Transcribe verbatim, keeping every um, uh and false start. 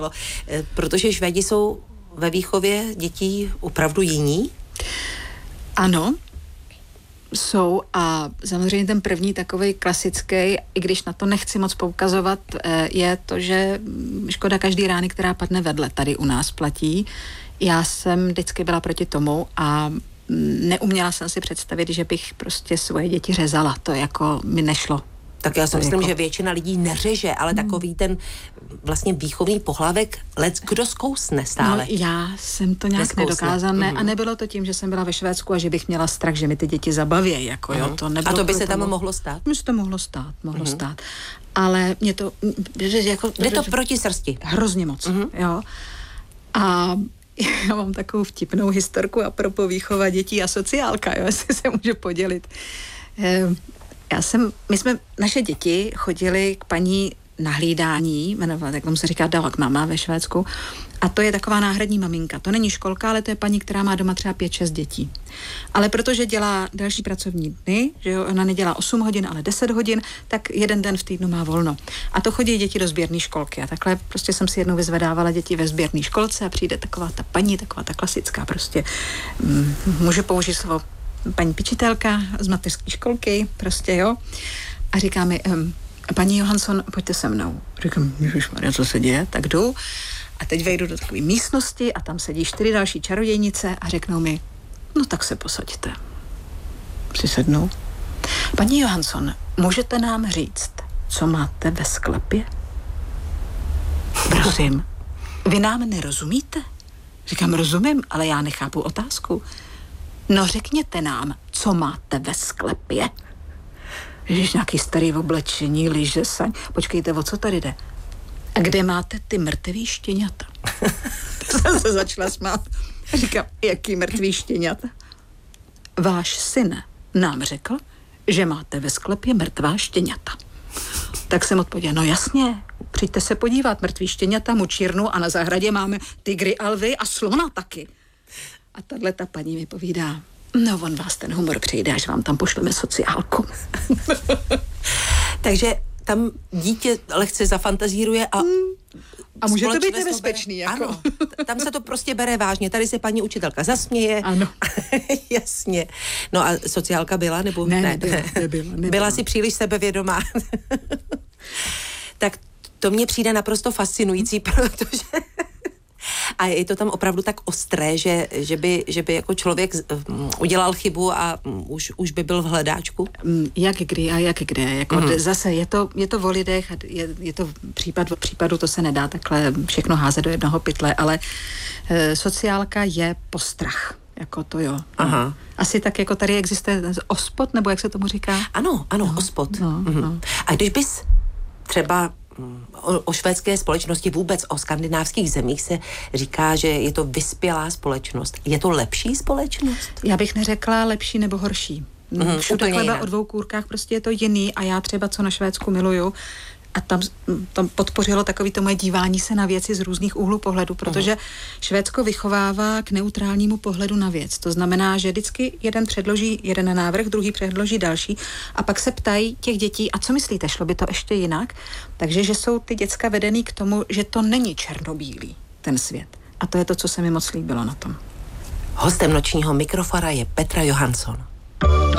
Protože Švédi jsou ve výchově dětí opravdu jiní? Ano, jsou a samozřejmě ten první takovej klasický, i když na to nechci moc poukazovat, je to, že škoda každý rány, která padne vedle, tady u nás platí. Já jsem vždycky byla proti tomu a neuměla jsem si představit, že bych prostě svoje děti řezala. To jako mi nešlo. Tak já si myslím, jako... že většina lidí neřeže, ale hmm. takový ten vlastně výchovný pohlavek lec kdo zkousne stále. No, já jsem to nějak nedokázala, ne, mm. a nebylo to tím, že jsem byla ve Švédsku a že bych měla strach, že mi ty děti zabaví, jako mm. jo, to nebylo. A to by se tomu... tam mohlo stát? Mně se to mohlo stát, mohlo mm. stát. Ale mě to... Jako, jde to proti srsti? Hrozně moc, mm. jo. A já mám takovou vtipnou historku apropo výchova dětí a sociálka, jo, jestli se můžu podělit. Já jsem, my jsme, naše děti chodili k paní na hlídání, jmenovat, jak tomu se říká Dalak mama ve Švédsku, a to je taková náhradní maminka. To není školka, ale to je paní, která má doma třeba pět šest dětí. Ale protože dělá další pracovní dny, že jo, ona nedělá osm hodin, ale deset hodin, tak jeden den v týdnu má volno. A to chodí děti do sběrné školky. A takhle prostě jsem si jednou vyzvedávala děti ve sběrné školce a přijde taková ta paní, taková ta klasická prostě, m, můžu použít slovo paní pičitelka z mateřské školky, prostě jo. A říká mi, um, paní Johansson, pojďte se mnou. Říkám, ježišmarja, co se děje? Tak jdu. A teď vejdu do takové místnosti a tam sedí čtyři další čarodějnice a řeknou mi, no tak se posaďte. Si sednou. Paní Johansson, můžete nám říct, co máte ve sklepě? Prosím, vy nám nerozumíte? Říkám, rozumím, ale já nechápu otázku. No řekněte nám, co máte ve sklepě. Ježiš, nějaký starý oblečení, lyže, saň. Počkejte, o co tady jde? A kde máte ty mrtvý štěňata? To jsem se začala smát. Říkám, jaký mrtvý štěňata? Váš syn nám řekl, že máte ve sklepě mrtvá štěňata. Tak jsem odpověděla, no jasně, přijďte se podívat, mrtvý štěňata, mučírnu a na zahradě máme tygry a lvy a slona taky. A tahle ta paní mi povídá, no on vás ten humor přijde, až vám tam pošleme sociálku. Takže tam dítě lehce zafantazíruje a... Hmm. A může to být nebezpečný, bere, jako. Ano, tam se to prostě bere vážně. Tady se paní učitelka zasměje. Ano. Jasně. No a sociálka byla, nebo ne? Ne, nebyla, nebyla, nebyla. Byla si příliš sebevědomá. Tak to mně přijde naprosto fascinující, protože... A je to tam opravdu tak ostré, že, že, by, že by jako člověk udělal chybu a už, už by byl v hledáčku? Jak kdy a jak kde. Jako mm. Zase je to, je to o lidech, je, je to případ od případu, to se nedá takhle všechno házet do jednoho pytle, ale e, sociálka je postrach. Jako to jo. Aha. Asi tak, jako tady existuje ospod, nebo jak se tomu říká? Ano, ano, no, ospod. No, mhm. no. A když bys třeba o, o švédské společnosti, vůbec o skandinávských zemích se říká, že je to vyspělá společnost. Je to lepší společnost? Já bych neřekla lepší nebo horší. Mm, Všude chleba o dvou kůrkách, prostě je to jiný a já třeba, co na Švédsku miluju, a tam, tam podpořilo takový to moje dívání se na věci z různých úhlů pohledu, protože uh-huh. Švédsko vychovává k neutrálnímu pohledu na věc. To znamená, že vždycky jeden předloží jeden návrh, druhý předloží další a pak se ptají těch dětí, a co myslíte, šlo by to ještě jinak? Takže, že jsou ty děcka vedený k tomu, že to není černobílý, ten svět. A to je to, co se mi moc líbilo na tom. Hostem nočního mikrofona je Petra Johansson.